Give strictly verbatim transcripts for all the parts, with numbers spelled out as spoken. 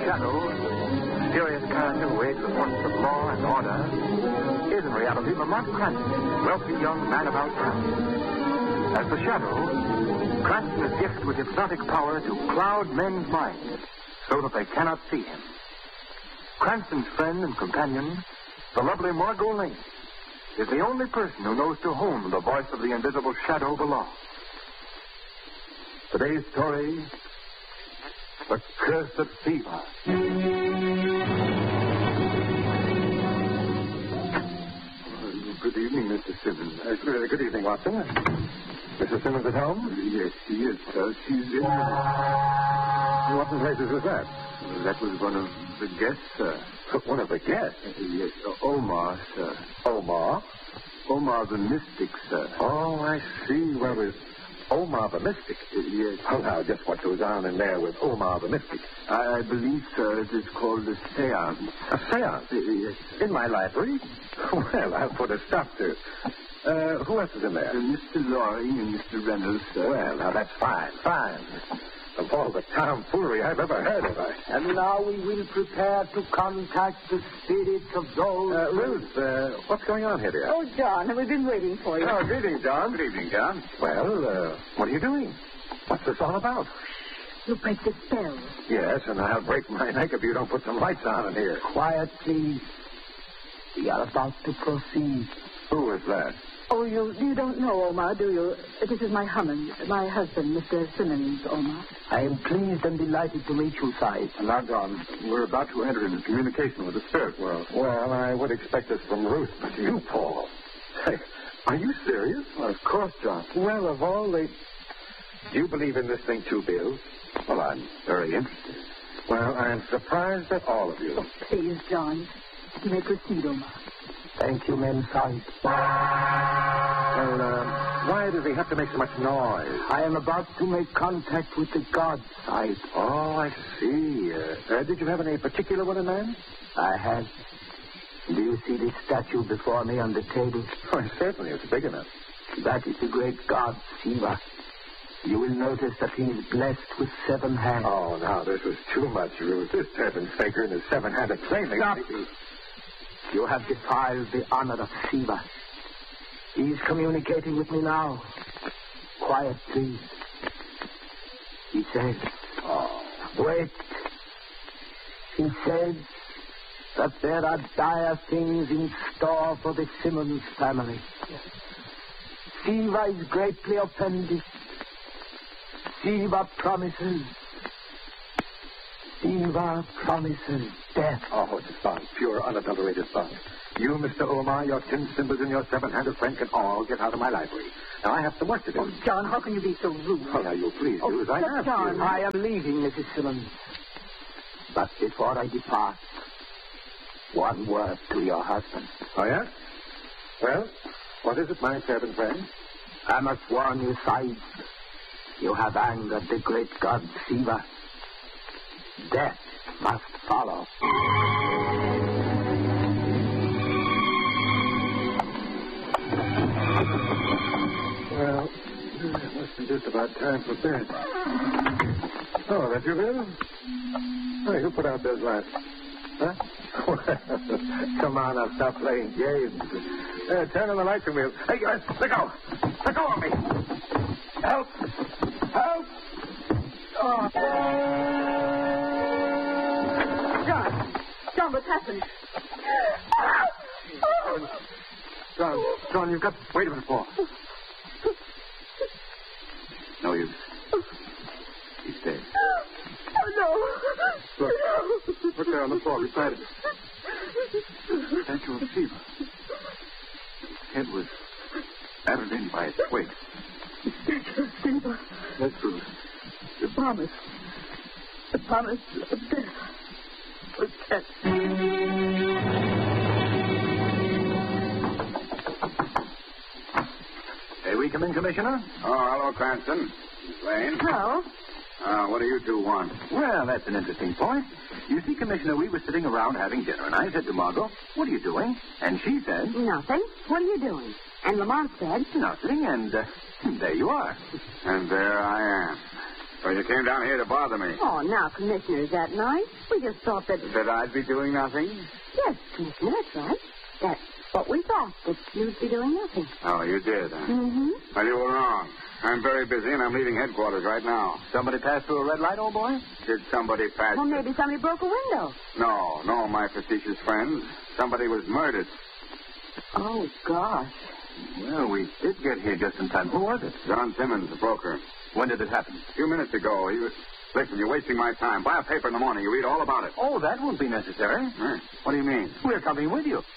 Shadow, mysterious character who aids the forces of law and order, is in reality Lamont Cranston, wealthy young man about town. As the Shadow, Cranston is gifted with hypnotic power to cloud men's minds so that they cannot see him. Cranston's friend and companion, the lovely Margot Lane, is the only person who knows to whom the voice of the invisible Shadow belongs. Today's story, The Curse of Siva. Good evening, Mister Simmons. Uh, good good evening, Watson. Missus Simmons at home? Yes, she is, sir. She's in. What in places was that? That was one of the guests, sir. One of the guests? Uh, yes, uh, Omar, sir. Omar? Omar the Mystic, sir. Oh, I see. Well, is Omar the Mystic? Uh, yes. Oh, now, just what goes on in there with Omar the Mystic? I, I believe, sir, it is called a seance. A seance? Uh, yes. In my library? Well, I'll put a stop to it. Uh, who else is in there? Uh, Mister Loring and Mister Reynolds, sir. Well, now, that's fine, fine. Of all the tomfoolery I've ever heard of, I... And now we will prepare to contact the spirits of those... Uh, Ruth, uh, what's going on here, dear? Oh, John, we've been waiting for you. Oh, greetings, John. Good evening, John. Well, uh, what are you doing? What's this all about? You break the spell. Yes, and I'll break my neck if you don't put some lights on in here. Quiet, please. We are about to proceed. Who is that? Oh, you you don't know Omar, do you? This is my Hammond, my husband, Mister Simmons, Omar. I am pleased and delighted to meet you, Syed. Now, John, we're about to enter into communication with the spirit world. Well, I would expect this from Ruth, but you, Paul. Hey, are you serious? Well, of course, John. Well, of all the... Do you believe in this thing, too, Bill? Well, I'm very interested. Well, I'm surprised at all of you. Oh, please, John. You may proceed, Omar. Thank you, Mem Syed. Well, uh, why does he have to make so much noise? I am about to make contact with the gods, Syed. Oh, I see. Uh, uh, did you have any particular one in mind? I have. Do you see this statue before me on the table? Oh, certainly. It's big enough. That is the great god, Shiva. You will notice that he is blessed with seven hands. Oh, now, this was too much, Ruth. This turban faker and his seven-handed plainly... Stop. You have defiled the honor of Shiva. He is communicating with me now. Quiet, please. He says... Oh. Wait. He says that there are dire things in store for the Simmons family. Shiva is greatly offended. Shiva promises... Shiva promises death. Oh, it's fun. Pure, unadulterated fun. You, Mister Omar, your tin cymbals, and your seven-handed friend can all get out of my library. Now, I have some work to do. Oh, John, how can you be so rude? Oh, now, you please Oh, do as I but ask John, you. I am leaving, Missus Simmons. But before I depart, one word to your husband. Oh, yeah? Well, what is it, my servant friend? I must warn you, Syed. You have angered the great god Shiva. Death must follow. Well, it must be just about time for bed. Oh, that you, Bill? Hey, who put out those lights? Huh? Come on, now, stop playing games. Uh, turn on the lights and we'll... Hey, guys, let go! Let go of me! Help! Help! Oh. John, John, what's happened? John, John, you've got... Wait a minute, Paul. No use. He's dead. Oh, no. Look. No. Look there on the floor beside it. The statue of Shiva. His head was battered in by a twig. The statue of Shiva. That's true. The promise. The promise of death was kept. May we come in, Commissioner? Oh, hello, Cranston. Miss Lane. How? Uh, what do you two want? Well, that's an interesting point. You see, Commissioner, we were sitting around having dinner, and I said to Margot, what are you doing? And she said, Nothing. What are you doing? And Lamont said, nothing, and uh, there you are. And there I am. So you came down here to bother me. Oh, now, Commissioner, is that nice? We just thought that... That I'd be doing nothing? Yes, Commissioner, that's right. That's what we thought, that you'd be doing nothing. Oh, you did, huh? Mm-hmm. Well, you were wrong. I'm very busy, and I'm leaving headquarters right now. Somebody passed through a red light, old boy? Did somebody pass... Well, maybe somebody broke a window. No, no, my facetious friends. Somebody was murdered. Oh, gosh. Well, we did get here just in time. Who was it? John Simmons, the broker. When did it happen? A few minutes ago. He was... Listen, you're wasting my time. Buy a paper in the morning. You read all about it. Oh, that won't be necessary. Huh? What do you mean? We're coming with you.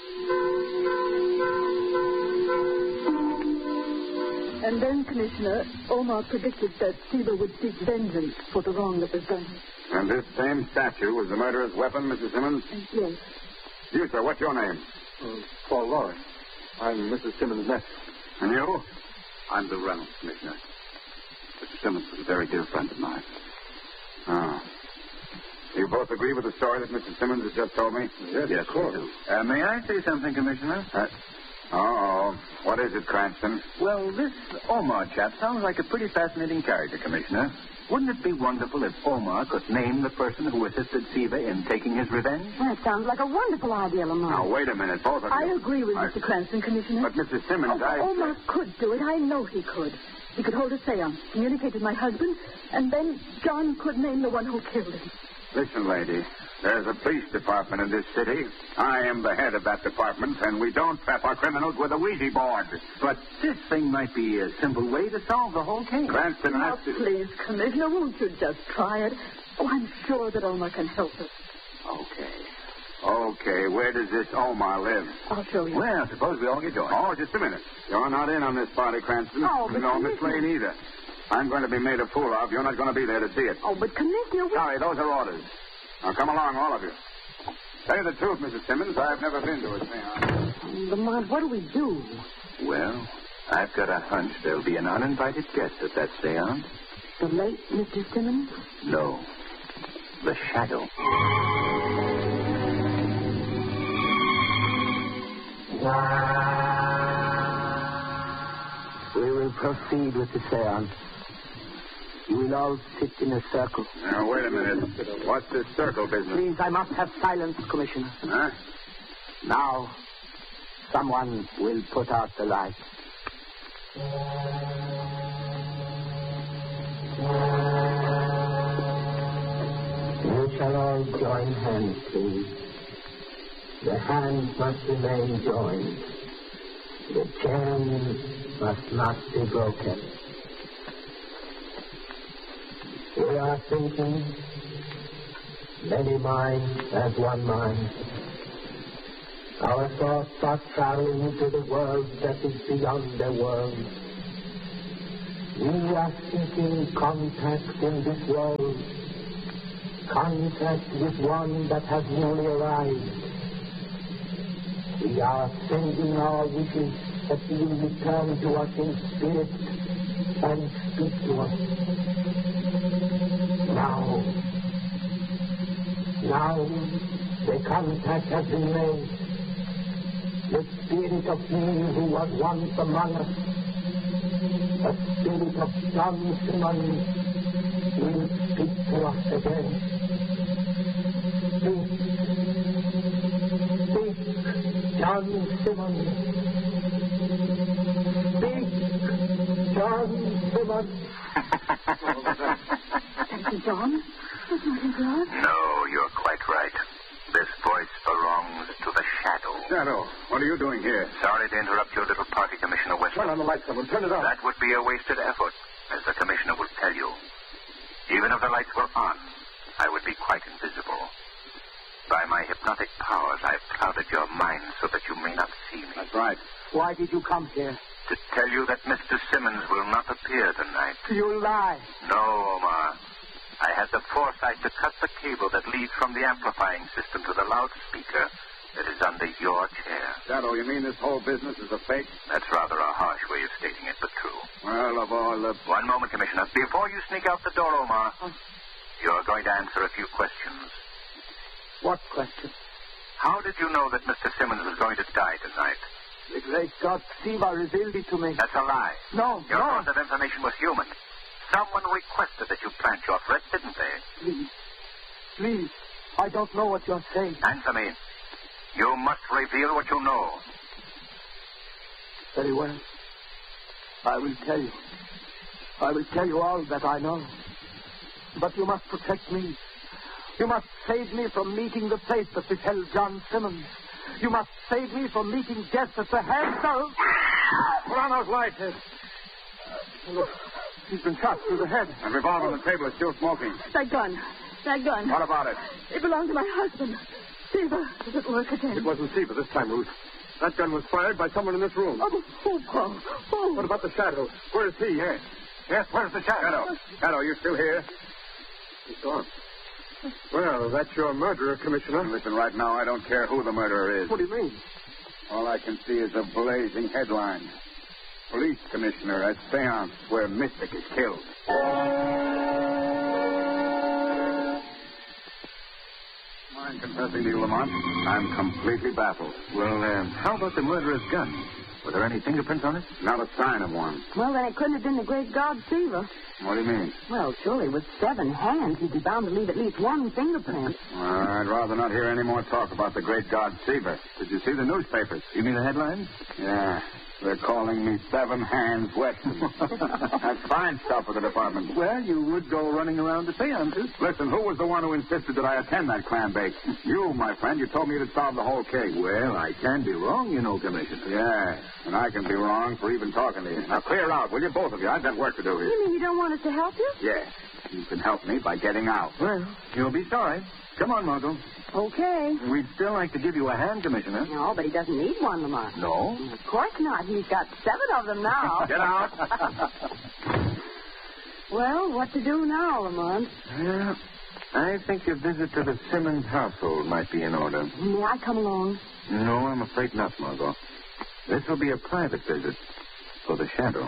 And then, Commissioner, Omar predicted that Steve would seek vengeance for the wrong that was done. And this same statue was the murderer's weapon, Missus Simmons? Yes. You, sir, what's your name? Uh, Paul Lawrence. I'm Missus Simmons' nephew. And you? I'm Bill Reynolds, Commissioner. Mister Simmons was a very dear friend of mine. Oh. You both agree with the story that Mister Simmons has just told me? Yes, Yes, of course. we do. Uh, may I say something, Commissioner? Uh, oh, what is it, Cranston? Well, this Omar chap sounds like a pretty fascinating character, Commissioner. Wouldn't it be wonderful if Omar could name the person who assisted Siva in taking his revenge? That sounds like a wonderful idea, Lamont. Now, wait a minute, both of you. I agree with I- Mister Cranston, Commissioner. But Missus Simmons, Oh, I... Omar could do it. I know he could. He could hold a seance, communicate with my husband, and then John could name the one who killed him. Listen, lady. There's a police department in this city. I am the head of that department, and we don't trap our criminals with a Ouija board. But this thing might be a simple way to solve the whole case. Cranston, Now, that's... please, Commissioner, won't you just try it? Oh, I'm sure that Omar can help us. Okay. Okay, where does this Omar live? I'll show you. Well, suppose we all get going. Oh, just a minute. You're not in on this party, Cranston. Oh, but no, Miss Commissioner- Lane either. I'm going to be made a fool of. You're not going to be there to see it. Oh, but Commissioner, we... Sorry, those are orders. Now, come along, all of you. Tell you the truth, Missus Simmons, I've never been to a seance. Lamont, what do we do? Well, I've got a hunch there'll be an uninvited guest at that seance. The late Mister Simmons? No. The shadow. We will proceed with the seance. You will all sit in a circle. Now, wait a minute. What's this circle business? Please, I must have silence, Commissioner. Huh? Now, someone will put out the light. You shall all join hands, please. The hands must remain joined. The chains must not be broken. We are thinking, many minds as one mind. Our thoughts are traveling to the world that is beyond the world. We are seeking contact in this world, contact with one that has newly arrived. We are sending our wishes that he will return to us in spirit and speak to us. Now, now the contact has been made. The spirit of he who was once among us, the spirit of John Simmons, will speak to us again. Speak, speak, John Simmons. Speak, John Simmons. Thank you, John. That's not his blood. No, you're quite right. This voice belongs to the shadow. Shadow, what are you doing here? Sorry to interrupt your little party, Commissioner Westland. Turn on the light, someone. Turn it on. That would be a wasted effort, as the Commissioner will tell you. Even if the lights were on, I would be quite invisible. By my hypnotic powers, I've clouded your mind so that you may not see me. That's right. Why did you come here? To tell you that Mister Simmons will not appear tonight. You lie. No, Omar. I had the foresight to cut the cable that leads from the amplifying system to the loudspeaker that is under your chair. Shadow, you mean this whole business is a fake? That's rather a harsh way of stating it, but true. Well, of all the... One moment, Commissioner. Before you sneak out the door, Omar, you're going to answer a few questions. What question? How did you know that Mister Simmons was going to die tonight? The great God Siva revealed it to me. That's a lie. No, Your no. source of information was human. Someone requested that you plant your threats, didn't they? Please. Please. I don't know what you're saying. Answer me. You must reveal what you know. Very well. I will tell you. I will tell you all that I know. But you must protect me. You must save me from meeting the fate that befell John Simmons. You must save me from meeting death at the hands of... Put on those lights. Uh, look, he's been shot through the head. The revolver on the table is still smoking. That gun. That gun. What about it? It belonged to my husband. Seaver, does it work again? It wasn't Seaver this time, Ruth. That gun was fired by someone in this room. Oh, oh, Paul. Oh. What about the shadow? Where is he? Yes. Yes, where's the shadow? Shadow. Shadow, you still here? He's gone. Well, that's your murderer, Commissioner. Listen, right now, I don't care who the murderer is. What do you mean? All I can see is a blazing headline. Police Commissioner at seance where Mystic is killed. Mind confessing to you, Lamont, I'm completely baffled. Well, uh, how about the murderer's gun? Were there any fingerprints on it? Not a sign of one. Well, then it couldn't have been the great god Seaver. What do you mean? Well, surely with seven hands, he'd be bound to leave at least one fingerprint. Well, I'd rather not hear any more talk about the great god Seaver. Did you see the newspapers? You mean the headlines? Yeah. They're calling me Seven Hands Weston. That's fine stuff for the department. Well, you would go running around to seances. Listen, who was the one who insisted that I attend that clam bake? You, my friend. You told me you'd solve the whole case. Well, I can be wrong, you know, Commissioner. Yeah, and I can be wrong for even talking to you. Now, clear out, will you, both of you? I've got work to do here. You mean you don't want us to help you? Yes. You can help me by getting out. Well, you'll be sorry. Come on, Margot. Okay. We'd still like to give you a hand, Commissioner. No, but he doesn't need one, Lamont. No? Of course not. He's got seven of them now. Get out. Well, what to do now, Lamont? Yeah. I think a visit to the Simmons household might be in order. May I come along? No, I'm afraid not, Margot. This will be a private visit for the shadow.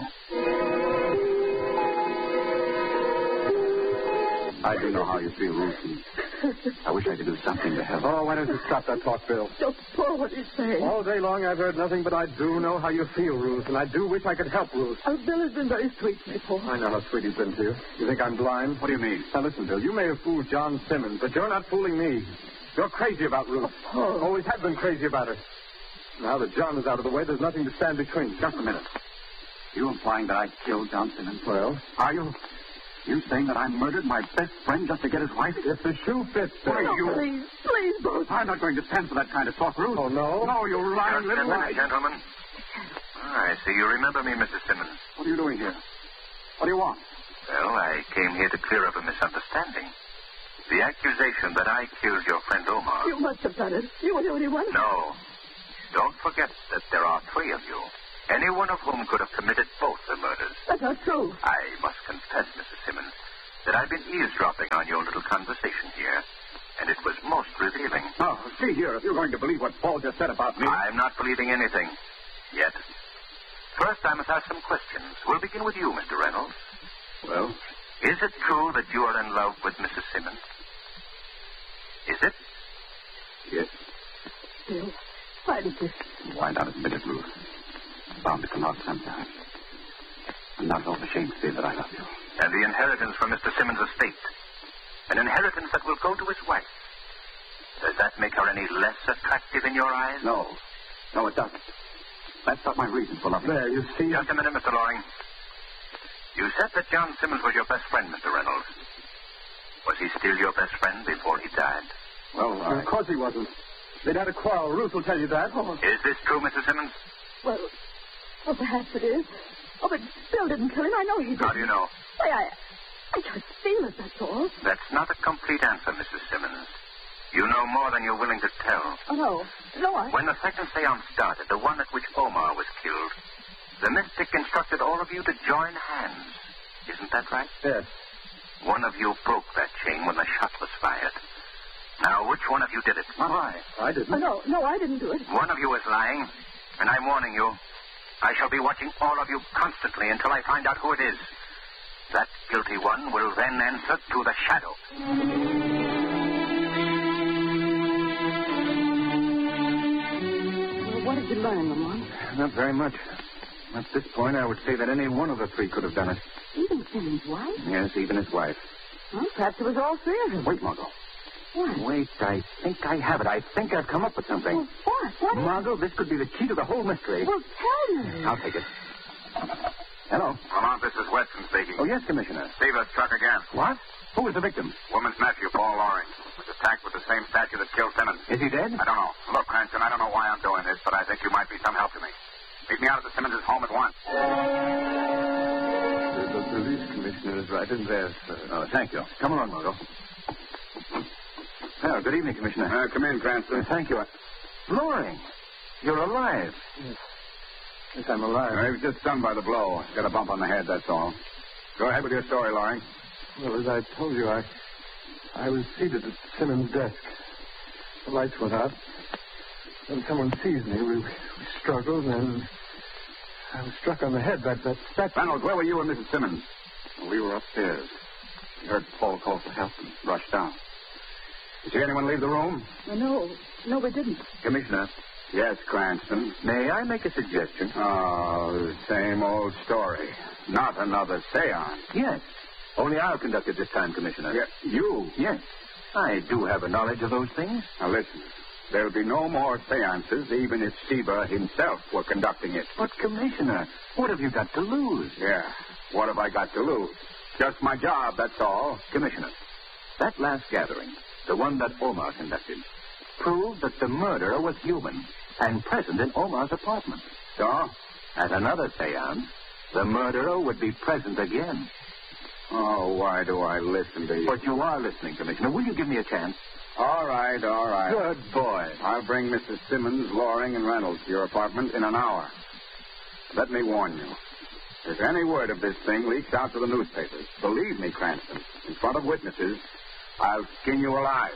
I do know how you feel, Ruth. I wish I could do something to help. Oh, why don't you stop that talk, Bill? Don't Paul, what he's saying. All day long I've heard nothing, but I do know how you feel, Ruth, and I do wish I could help Ruth. Oh, Bill has been very sweet to me, Paul. I know how sweet he's been to you. You think I'm blind? What do you mean? Now, listen, Bill, you may have fooled John Simmons, but you're not fooling me. You're crazy about Ruth. Oh, Paul. Always have been crazy about her. Now that John is out of the way, there's nothing to stand between. Just a minute. You implying that I killed John Simmons? Well? Are you? You saying that I murdered my best friend just to get his wife? If the shoe fits, Why, Bill. you... Please, please, both. I'm not going to stand for that kind of talk, Ruth. Oh, no? No, you lying Just a little... minute, gentlemen. I see you remember me, Missus Simmons. What are you doing here? What do you want? Well, I came here to clear up a misunderstanding. The accusation that I killed your friend Omar. You must have done it. You were the only one. No. Don't forget that there are three of you. Any one of whom could have committed both the murders. That's not true. I must confess, Missus Simmons, that I've been eavesdropping on your little conversation here, and it was most revealing. Oh, see here, if you're going to believe what Paul just said about me... I'm not believing anything. Yet. First, I must ask some questions. We'll begin with you, Mister Reynolds. Well? Is it true that you are in love with Missus Simmons? Is it? Yes. Bill, why did you... Why not admit it, Ruth? Bound to come out sometime. I'm not all ashamed to say that I love you. And the inheritance from Mister Simmons' estate. An inheritance that will go to his wife. Does that make her any less attractive in your eyes? No. No, it doesn't. That's not my reason for loving her. There, you see... Just a minute, Mister Loring. You said that John Simmons was your best friend, Mister Reynolds. Was he still your best friend before he died? Well, I... Of course he wasn't. They'd had a quarrel. Ruth will tell you that. Oh, Is this true, Missus Simmons? Well, well, perhaps it is. Oh, but Bill didn't kill him. I know he didn't. How do you know? Why, I, I just feel it, that's all. That's not a complete answer, Missus Simmons. You know more than you're willing to tell. Oh, no. No, I... When the second seance started, the one at which Omar was killed, the mystic instructed all of you to join hands. Isn't that right? Yes. One of you broke that chain when the shot was fired. Now, which one of you did it? Not I. I didn't. Oh, no, no, I didn't do it. One of you is lying, and I'm warning you. I shall be watching all of you constantly until I find out who it is. That guilty one will then answer to the shadow. Well, what did you learn, Lamont? Not very much. At this point, I would say that any one of the three could have done it. Even Simmons' wife? Yes, even his wife. Well, perhaps it was all three of them. Wait, Margot. What? Wait, I think I have it. I think I've come up with something. Well, what? What? Margot, this could be the key to the whole mystery. Well, tell me. I'll take it. Hello. Lamont, this is Weston speaking. Oh, yes, Commissioner. Seaver struck again. What? Who was the victim? Woman's nephew, Paul Loring, was attacked with the same statue that killed Simmons. Is he dead? I don't know. Look, Cranston, I don't know why I'm doing this, but I think you might be some help to me. Meet me out at the Simmons' home at once. The police commissioner is right in there, sir. Oh, thank you. Come along, Margot. Well, good evening, Commissioner. Uh, come in, Cranston. Uh, thank you. Loring, you're alive. Yes. Yes, I'm alive. Uh, he was just stunned by the blow. Got a bump on the head, that's all. Go ahead with your story, Loring. Well, as I told you, I I was seated at Simmons' desk. The lights went out. Then someone seized me. We, we struggled, and then I was struck on the head. That that statue. Reynolds, where were you and Missus Simmons? We were upstairs. We heard Paul call for help and rushed down. Did you see anyone leave the room? Uh, no. No, we didn't. Commissioner, Yes, Cranston. may I make a suggestion? Oh, the same old story. Not another seance. Yes. Only I'll conduct it this time, Commissioner. Yeah, you? Yes. I do have a knowledge of those things. Now, listen. There'll be no more seances, even if Seaver himself were conducting it. But, Commissioner, what have you got to lose? Yeah. What have I got to lose? Just my job, that's all. Commissioner, that last gathering, the one that Omar conducted, proved that the murderer was human and present in Omar's apartment. So? At another seance, the murderer would be present again. Oh, why do I listen to you? But you are listening, Commissioner. Will you give me a chance? All right, all right. Good boy. I'll bring Missus Simmons, Loring, and Reynolds to your apartment in an hour. Let me warn you. If any word of this thing leaks out to the newspapers, believe me, Cranston, in front of witnesses, I'll skin you alive.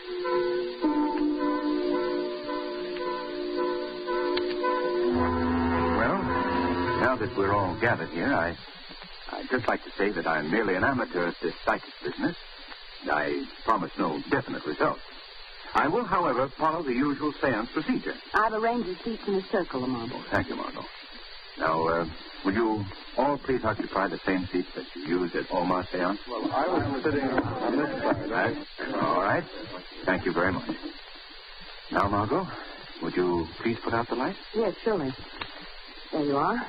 Well, now that we're all gathered here, I, I'd just like to say that I'm merely an amateur at this psychic business. I promise no definite results. I will, however, follow the usual seance procedure. I've arranged the seats in a circle, Lamont. Oh, thank you, Margot. Now, uh, will you all please occupy the same seats that you used at Omar's seance? Well, I was sitting on this side. Right. All right. Thank you very much. Now, Margot, would you please put out the light? Yes, surely. There you are.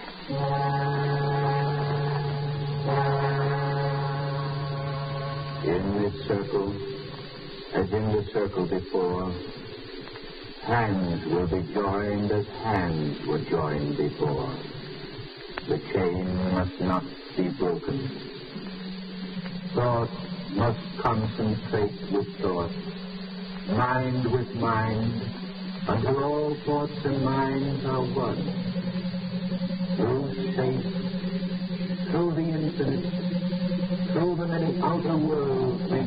In this circle, as in the circle before, hands will be joined as hands were joined before. The chain must not be broken. Thought must concentrate with thought, mind with mind, until all thoughts and minds are one. Through space, through the infinite, through the many outer worlds we